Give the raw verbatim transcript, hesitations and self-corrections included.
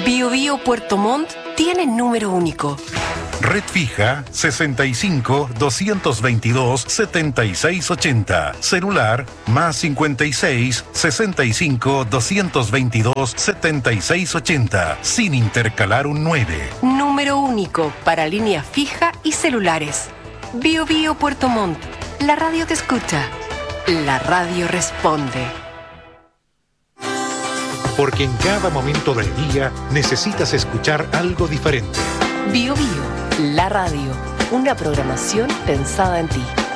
Bio Bio Puerto Montt tiene número único. Red fija sesenta y cinco, doscientos veintidós, setenta y seis ochenta. Celular más cincuenta y seis, sesenta y cinco, doscientos veintidós, setenta y seis ochenta. Sin intercalar un nueve. Número único para línea fija y celulares. Bio Bio Puerto Montt. La radio te escucha. La radio responde. Porque en cada momento del día necesitas escuchar algo diferente. Bio Bio, la radio, una programación pensada en ti.